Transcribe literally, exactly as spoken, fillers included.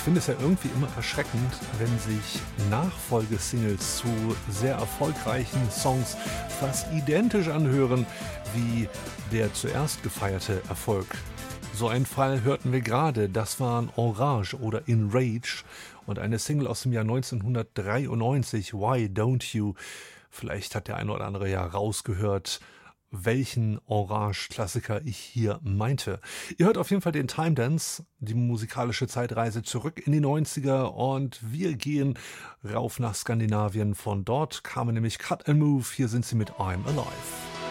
finde es ja irgendwie immer erschreckend, wenn sich Nachfolgesingles zu sehr erfolgreichen Songs fast identisch anhören wie der zuerst gefeierte Erfolg. So einen Fall hörten wir gerade, das waren Orange oder In Rage und eine Single aus dem Jahr neunzehnhundertdreiundneunzig, Why Don't You? Vielleicht hat der eine oder andere ja rausgehört, welchen Orange-Klassiker ich hier meinte. Ihr hört auf jeden Fall den Time Dance, die musikalische Zeitreise zurück in die neunziger und wir gehen rauf nach Skandinavien. Von dort kamen nämlich Cut and Move, hier sind sie mit I'm Alive.